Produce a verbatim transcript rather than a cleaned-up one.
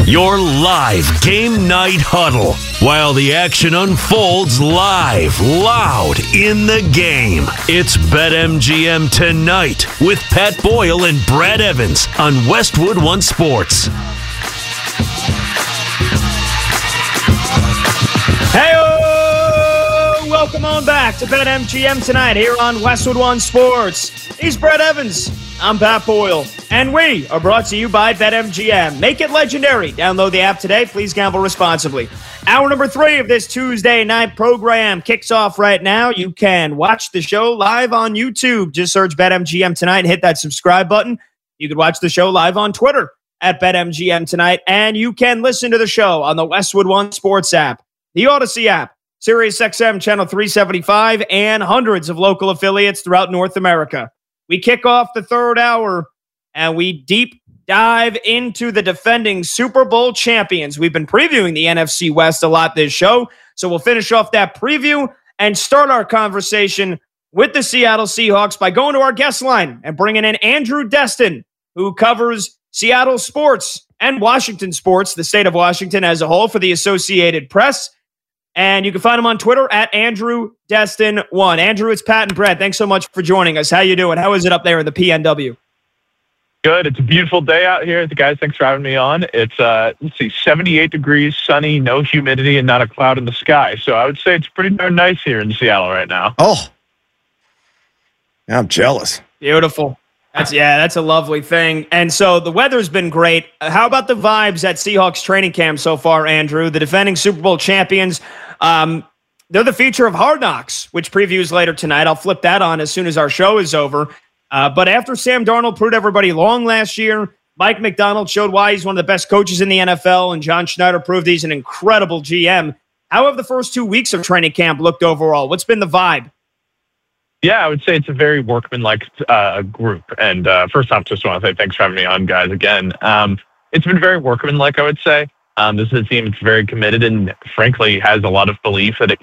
Your live game night huddle while the action unfolds live, loud in the game. It's BetMGM Tonight with Pat Boyle and Brad Evans on Westwood One Sports. Hey, welcome on back to BetMGM Tonight here on Westwood One Sports. He's Brad Evans. I'm Pat Boyle. And we are brought to you by BetMGM. Make it legendary. Download the app today. Please gamble responsibly. Hour number three of this Tuesday night program kicks off right now. You can watch the show live on YouTube. Just search BetMGM Tonight and hit that subscribe button. You can watch the show live on Twitter at BetMGM Tonight. And you can listen to the show on the Westwood One Sports app, the Odyssey app, SiriusXM Channel three seventy-five, and hundreds of local affiliates throughout North America. We kick off the third hour, and we deep dive into the defending Super Bowl champions. We've been previewing the N F C West a lot this show, so we'll finish off that preview and start our conversation with the Seattle Seahawks by going to our guest line and bringing in Andrew Destin, who covers Seattle sports and Washington sports, the state of Washington as a whole, for the Associated Press. And you can find him on Twitter at Andrew Destin one. Andrew, it's Pat and Brett. Thanks so much for joining us. How you doing? How is it up there in the P N W? Good. It's a beautiful day out here. Guys, thanks for having me on. It's, uh, let's see, seventy-eight degrees, sunny, no humidity, and not a cloud in the sky. So I would say it's pretty darn nice here in Seattle right now. Oh, yeah, I'm jealous. Beautiful. That's yeah, that's a lovely thing. And so the weather's been great. How about the vibes at Seahawks training camp so far, Andrew? The defending Super Bowl champions, um, they're the feature of Hard Knocks, which previews later tonight. I'll flip that on as soon as our show is over. Uh, but after Sam Darnold proved everybody wrong last year, Mike McDonald showed why he's one of the best coaches in the N F L, and John Schneider proved he's an incredible G M. How have the first two weeks of training camp looked overall? What's been the vibe? Yeah, I would say it's a very workmanlike uh, group. And uh, first off, just want to say thanks for having me on, guys, again. Um, it's been very workmanlike, I would say. Um, this is a team that's very committed and, frankly, has a lot of belief that it